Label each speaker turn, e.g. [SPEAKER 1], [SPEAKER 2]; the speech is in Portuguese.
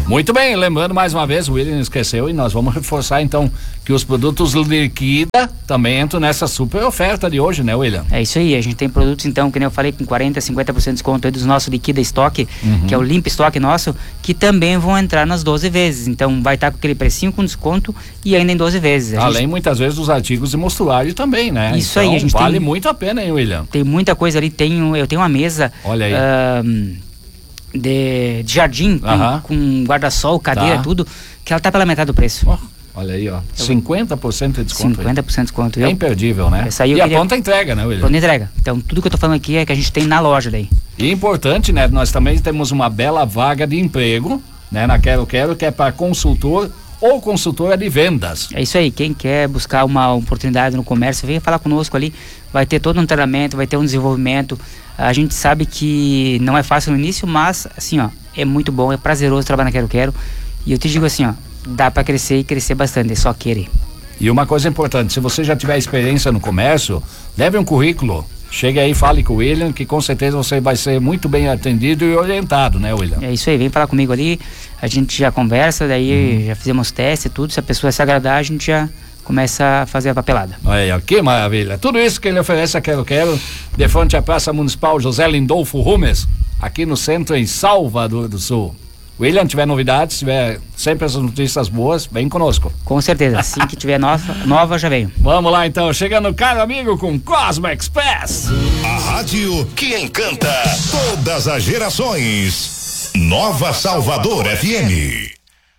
[SPEAKER 1] Muito bem, lembrando mais uma vez, o William esqueceu e nós vamos reforçar então que os produtos Liquida também entram nessa super oferta de hoje, né, William?
[SPEAKER 2] É isso aí, a gente tem produtos então, que nem eu falei, com 40%, 50% de desconto aí dos nossos Liquida Estoque, que é o Limpa Estoque nosso, que também vão entrar nas 12 vezes, então vai estar com aquele precinho com desconto e ainda em 12 vezes.
[SPEAKER 1] Além muitas vezes dos artigos de mostruário também, né?
[SPEAKER 2] Isso
[SPEAKER 1] então,
[SPEAKER 2] aí, a gente
[SPEAKER 1] vale muito a pena, hein, William?
[SPEAKER 2] Tem muita coisa ali, eu tenho uma mesa. Olha aí. De jardim, com guarda-sol, cadeira, tudo, que ela tá pela metade do preço.
[SPEAKER 1] Olha aí, ó. 50% de desconto.
[SPEAKER 2] 50% de desconto.
[SPEAKER 1] É imperdível, né?
[SPEAKER 2] E
[SPEAKER 1] a pronta entrega, né, William?
[SPEAKER 2] Pronta entrega. Então, tudo que eu tô falando aqui é que a gente tem na loja daí.
[SPEAKER 1] E importante, né? Nós também temos uma bela vaga de emprego, né? Na Quero Quero, que é para consultor ou consultora de vendas.
[SPEAKER 2] É isso aí, quem quer buscar uma oportunidade no comércio, venha falar conosco ali, vai ter todo um treinamento, vai ter um desenvolvimento. A gente sabe que não é fácil no início, mas assim, ó, é muito bom, é prazeroso trabalhar na Quero Quero, e eu te digo assim, ó, dá para crescer e crescer bastante, é só querer.
[SPEAKER 1] E uma coisa importante, se você já tiver experiência no comércio, leve um currículo. Chegue aí, fale com o William, que com certeza você vai ser muito bem atendido e orientado, né, William?
[SPEAKER 2] É isso aí, vem falar comigo ali, a gente já conversa, daí já fizemos teste e tudo, se a pessoa se agradar, a gente já começa a fazer a papelada.
[SPEAKER 1] Olha, que maravilha. Tudo isso que ele oferece a Quero Quero, de frente à Praça Municipal José Lindolfo Rumes, aqui no centro, em Salvador do Sul. William, tiver novidades, tiver sempre essas notícias boas, vem conosco.
[SPEAKER 2] Com certeza, assim que tiver nova já venho.
[SPEAKER 1] Vamos lá então, chegando caro amigo com Cosmo Express.
[SPEAKER 3] A rádio que encanta todas as gerações. Nova Salvador FM.